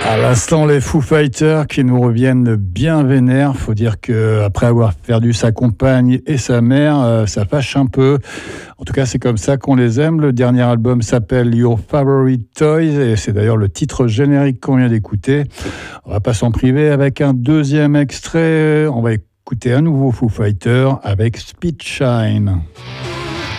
À l'instant, les Foo Fighters qui nous reviennent bien vénères. Faut dire qu'après avoir perdu sa compagne et sa mère, ça fâche un peu. En tout cas, c'est comme ça qu'on les aime. Le dernier album s'appelle Your Favorite Toys et c'est d'ailleurs le titre générique qu'on vient d'écouter. On va pas s'en priver avec un deuxième extrait. On va écouter un nouveau Foo Fighters avec Speed Shine.